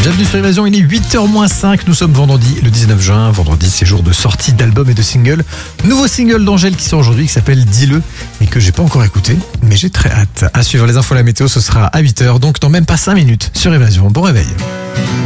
Bienvenue sur Évasion, il est 8h-5, nous sommes vendredi, le 19 juin. Vendredi, c'est jour de sortie d'albums et de singles. Nouveau single d'Angèle qui sort aujourd'hui, qui s'appelle Dis-le, et que j'ai pas encore écouté, mais j'ai très hâte. À suivre les infos, la météo, ce sera à 8h, donc dans même pas 5 minutes sur Évasion. Bon réveil.